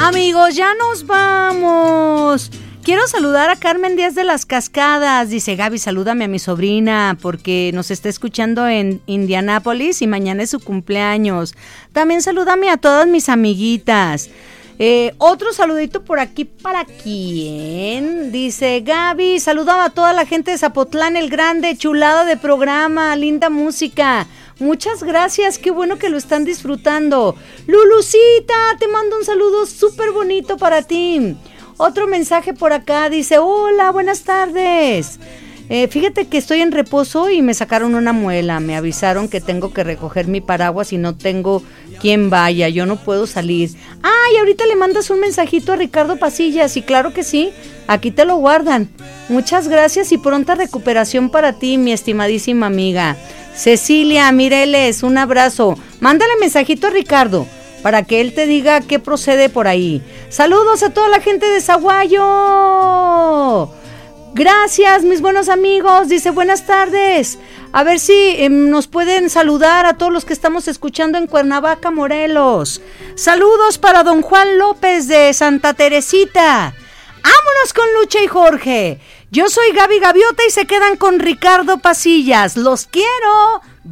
Amigos, ya nos vamos. Quiero saludar a Carmen Díaz de las Cascadas. Dice: Gaby, salúdame a mi sobrina porque nos está escuchando en Indianápolis y mañana es su cumpleaños. También salúdame a todas mis amiguitas. Otro saludito por aquí, ¿para quién? Dice: Gaby, saluda a toda la gente de Zapotlán el Grande, chulada de programa, linda música. Muchas gracias, qué bueno que lo están disfrutando. Lulucita, te mando un saludo súper bonito para ti. Otro mensaje por acá, dice: hola, buenas tardes. Fíjate que estoy en reposo y me sacaron una muela. Me avisaron que tengo que recoger mi paraguas y no tengo quien vaya. Yo no puedo salir. Y ahorita le mandas un mensajito a Ricardo Pasillas. Y claro que sí, aquí te lo guardan. Muchas gracias y pronta recuperación para ti, mi estimadísima amiga. Cecilia Mireles, un abrazo. Mándale mensajito a Ricardo para que él te diga qué procede por ahí. Saludos a toda la gente de Zaguayo. Gracias, mis buenos amigos. Dice: buenas tardes. A ver si nos pueden saludar a todos los que estamos escuchando en Cuernavaca, Morelos. Saludos para don Juan López de Santa Teresita. ¡Vámonos con Lucha y Jorge! Yo soy Gaby Gaviota y se quedan con Ricardo Pasillas. ¡Los quiero!